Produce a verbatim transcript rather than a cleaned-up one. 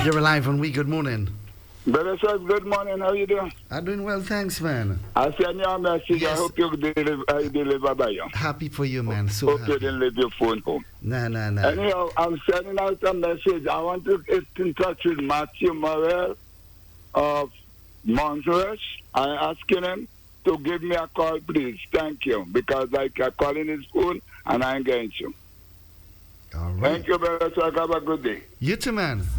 You're alive on We. Good morning. Brother says, good morning. How you doing? I'm doing well, thanks, man. I send you a message. Yes. I hope you deliver, I deliver by you. Happy for you, man. So hope happy. you didn't leave your phone home. Nah, nah, nah. Anyhow, I'm sending out a message. I want to get in touch with Matthew Morel of Montreal. I'm asking him to give me a call, please. Thank you. Because I kept calling his phone and I ain't getting you. All right. Thank you, brother. So have a good day. You too, man.